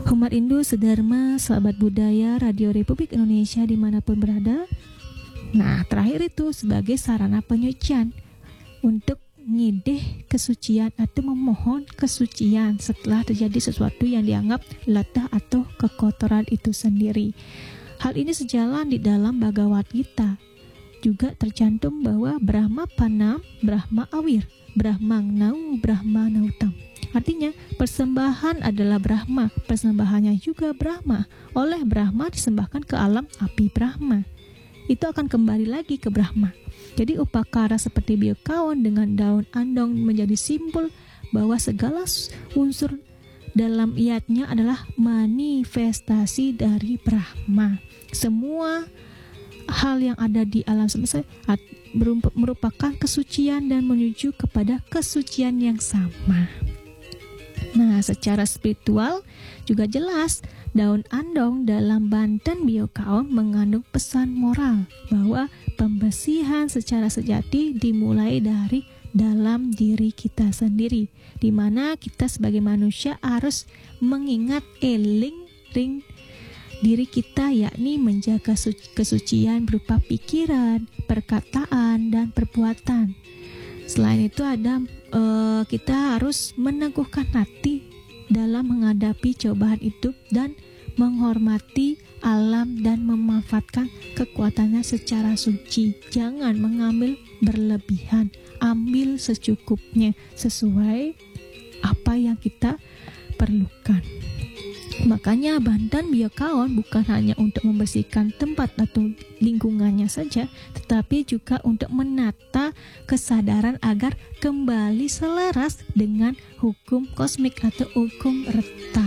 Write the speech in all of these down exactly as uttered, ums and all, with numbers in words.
Umat Hindu Sedharma, sahabat budaya Radio Republik Indonesia dimanapun berada. Nah, terakhir itu sebagai sarana penyucian untuk ngideh kesucian atau memohon kesucian setelah terjadi sesuatu yang dianggap latah atau kekotoran itu sendiri. Hal ini sejalan di dalam Bhagavad Gita. Juga tercantum bahwa Brahma Panam, Brahma Awir, Brahmang Nau, Brahma Nautam. Artinya persembahan adalah Brahma, persembahannya juga Brahma. Oleh Brahma disembahkan ke alam api Brahma. Itu akan kembali lagi ke Brahma. Jadi upakara seperti biokaon dengan daun andong menjadi simbol bahwa segala unsur dalam iatnya adalah manifestasi dari Brahma. Semua hal yang ada di alam semesta merupakan kesucian dan menuju kepada kesucian yang sama. Nah, secara spiritual juga jelas daun andong dalam Banten Biokaon mengandung pesan moral bahwa pembersihan secara sejati dimulai dari dalam diri kita sendiri, di mana kita sebagai manusia harus mengingat eling ring diri kita, yakni menjaga su- kesucian berupa pikiran, perkataan, dan perbuatan. Selain itu ada uh, kita harus meneguhkan hati dalam menghadapi cobaan hidup dan menghormati alam dan memanfaatkan kekuatannya secara suci. Jangan mengambil berlebihan, ambil secukupnya sesuai apa yang kita perlukan. Makanya Banten Biokaon bukan hanya untuk membersihkan tempat atau lingkungannya saja, tetapi juga untuk menata kesadaran agar kembali selaras dengan hukum kosmik atau hukum reta.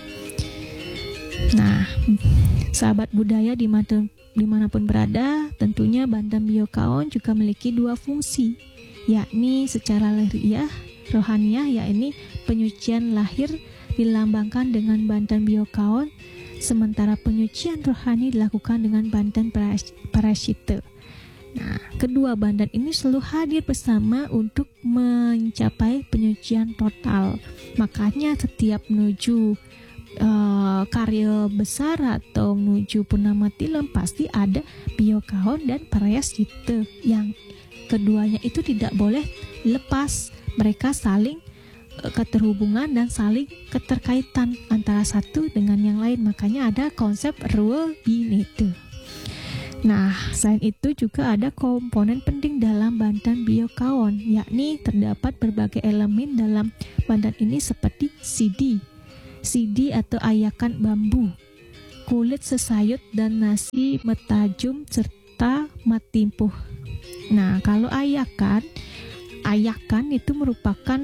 Nah, sahabat budaya dimanapun, dimanapun berada, tentunya Banten Biokaon juga memiliki dua fungsi, yakni secara lahiriah, rohaniah, yakni penyucian lahir dilambangkan dengan Banten Biokaon, sementara penyucian rohani dilakukan dengan Banten Parashita. Nah, kedua Banten ini selalu hadir bersama untuk mencapai penyucian total. Makanya setiap menuju uh, karya besar atau menuju Purnama Tilam pasti ada Biokaon dan Parashita. Yang keduanya itu tidak boleh lepas, mereka saling keterhubungan dan saling keterkaitan antara satu dengan yang lain. Makanya ada konsep Rua Bineka. Nah, selain itu juga ada komponen penting dalam Banten Biokaon, yakni terdapat berbagai elemen dalam Banten ini seperti sidi, sidi atau ayakan bambu, kulit sesayut dan nasi metajum serta matimpuh. Nah, kalau ayakan Ayakan itu merupakan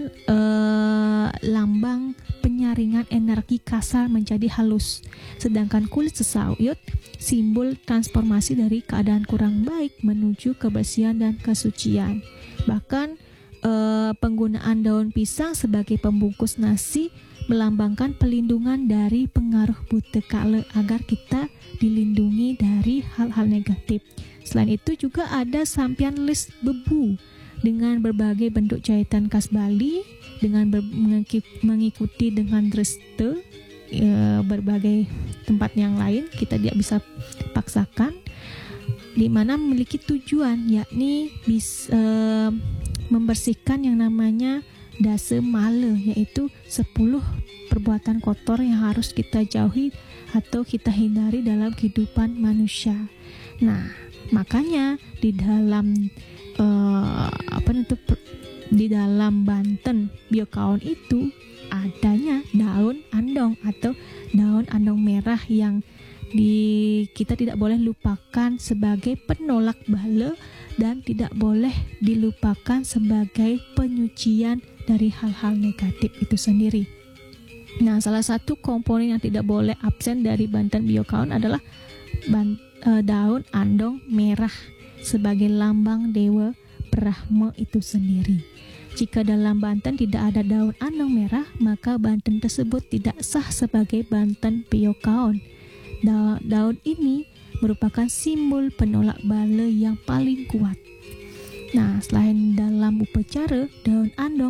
uh, lambang penyaringan energi kasar menjadi halus. Sedangkan kulit sesayut simbol transformasi dari keadaan kurang baik menuju kebersihan dan kesucian. Bahkan uh, penggunaan daun pisang sebagai pembungkus nasi melambangkan pelindungan dari pengaruh buta kala agar kita dilindungi dari hal-hal negatif. Selain itu juga ada sampian list bebu dengan berbagai bentuk jahitan khas Bali, dengan ber- mengikuti dengan dreste e, berbagai tempat yang lain kita tidak bisa paksakan, di mana memiliki tujuan yakni bis, e, membersihkan yang namanya dasa mala, yaitu sepuluh perbuatan kotor yang harus kita jauhi atau kita hindari dalam kehidupan manusia. Nah, makanya di dalam Uh, apa itu di dalam Banten Biokaon itu adanya daun andong atau daun andong merah yang di kita tidak boleh lupakan sebagai penolak bala dan tidak boleh dilupakan sebagai penyucian dari hal-hal negatif itu sendiri. Nah, salah satu komponen yang tidak boleh absen dari Banten Biokaon adalah ban, uh, daun andong merah sebagai lambang dewa Brahma itu sendiri. Jika dalam Banten tidak ada daun andong merah, maka Banten tersebut tidak sah sebagai Banten Biokaon. Da- daun ini merupakan simbol penolak bala yang paling kuat. Nah, selain dalam upacara, daun andong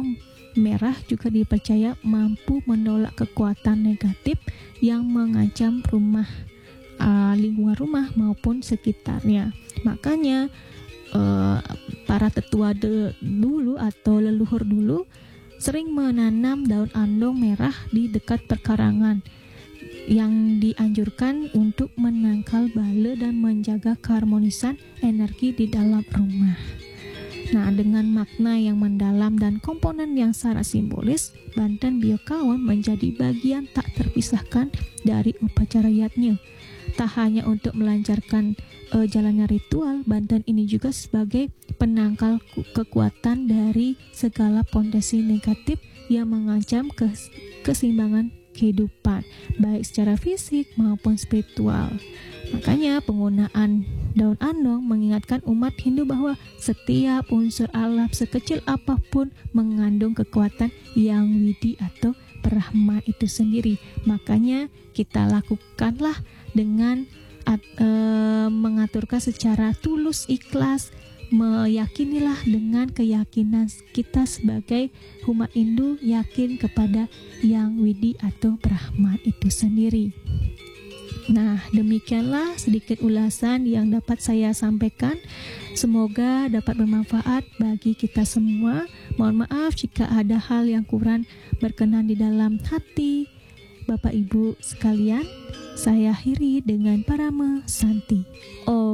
merah juga dipercaya mampu menolak kekuatan negatif yang mengancam rumah, uh, lingkungan rumah maupun sekitarnya. Makanya uh, para tetua de- dulu atau leluhur dulu sering menanam daun andong merah di dekat perkarangan yang dianjurkan untuk menangkal bala dan menjaga keharmonisan energi di dalam rumah. Nah, dengan makna yang mendalam dan komponen yang secara simbolis, Banten Biokaon menjadi bagian tak terpisahkan dari upacara yatnya. Tak hanya untuk melancarkan uh, jalannya ritual, Banten ini juga sebagai penangkal kekuatan dari segala pondasi negatif yang mengancam kes- keseimbangan kehidupan, baik secara fisik maupun spiritual. Makanya penggunaan daun andong mengingatkan umat Hindu bahwa setiap unsur alam sekecil apapun mengandung kekuatan yang widi atau Brahma itu sendiri. Makanya kita lakukanlah dengan at, e, mengaturkan secara tulus, ikhlas, meyakinilah dengan keyakinan kita sebagai umat Hindu yakin kepada yang widi atau Brahman itu sendiri. Nah, demikianlah sedikit ulasan yang dapat saya sampaikan. Semoga dapat bermanfaat bagi kita semua. Mohon maaf jika ada hal yang kurang berkenan di dalam hati Bapak Ibu sekalian. Saya akhiri dengan Parama Santi. Om